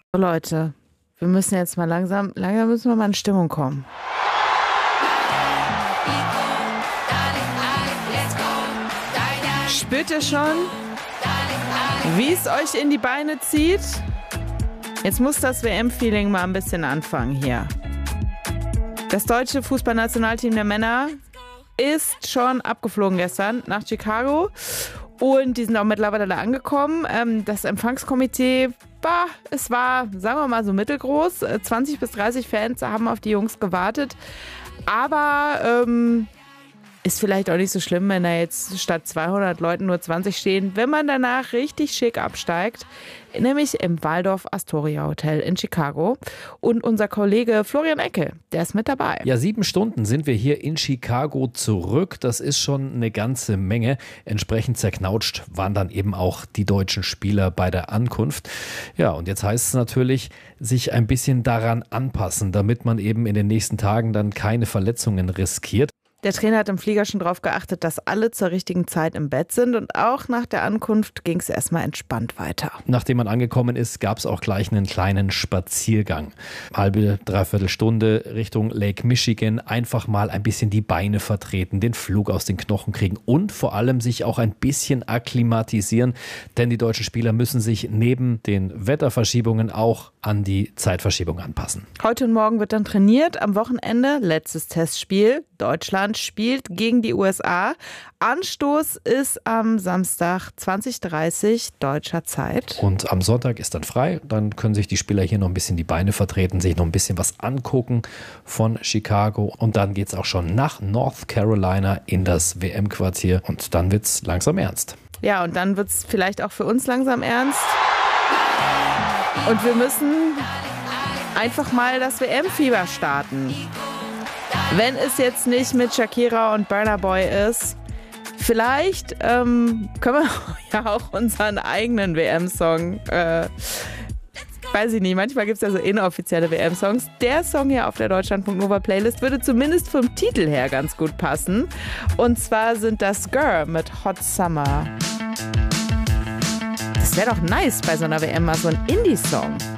So, Leute, wir müssen jetzt mal langsam müssen wir mal in Stimmung kommen. Spürt ihr schon, wie es euch in die Beine zieht? Jetzt muss das WM-Feeling mal ein bisschen anfangen hier. Das deutsche Fußballnationalteam der Männer ist schon abgeflogen gestern nach Chicago und die sind auch mittlerweile da angekommen. Das Empfangskomitee, es war, sagen wir mal, so mittelgroß. 20 bis 30 Fans haben auf die Jungs gewartet. Aber ist vielleicht auch nicht so schlimm, wenn da jetzt statt 200 Leuten nur 20 stehen, wenn man danach richtig schick absteigt, nämlich im Waldorf Astoria Hotel in Chicago. Und unser Kollege Florian Ecke, der ist mit dabei. Ja, 7 Stunden sind wir hier in Chicago zurück. Das ist schon eine ganze Menge. Entsprechend zerknautscht waren dann eben auch die deutschen Spieler bei der Ankunft. Ja, und jetzt heißt es natürlich, sich ein bisschen daran anpassen, damit man eben in den nächsten Tagen dann keine Verletzungen riskiert. Der Trainer hat im Flieger schon darauf geachtet, dass alle zur richtigen Zeit im Bett sind und auch nach der Ankunft ging es erstmal entspannt weiter. Nachdem man angekommen ist, gab es auch gleich einen kleinen Spaziergang. Halbe, dreiviertel Stunde Richtung Lake Michigan, einfach mal ein bisschen die Beine vertreten, den Flug aus den Knochen kriegen und vor allem sich auch ein bisschen akklimatisieren, denn die deutschen Spieler müssen sich neben den Wetterverschiebungen auch an die Zeitverschiebung anpassen. Heute und morgen wird dann trainiert, am Wochenende letztes Testspiel. Deutschland spielt gegen die USA. Anstoß ist am Samstag 20:30 deutscher Zeit. Und am Sonntag ist dann frei. Dann können sich die Spieler hier noch ein bisschen die Beine vertreten, sich noch ein bisschen was angucken von Chicago. Und dann geht es auch schon nach North Carolina in das WM-Quartier. Und dann wird es langsam ernst. Ja, und dann wird es vielleicht auch für uns langsam ernst. Und wir müssen einfach mal das WM-Fieber starten. Wenn es jetzt nicht mit Shakira und Burna Boy ist, vielleicht können wir ja auch unseren eigenen WM-Song, weiß ich nicht, manchmal gibt es ja so inoffizielle WM-Songs. Der Song hier auf der Deutschlandfunk Nova Playlist würde zumindest vom Titel her ganz gut passen. Und zwar sind das Girl mit Hot Summer. Das wäre doch nice bei so einer WM mal so ein Indie-Song.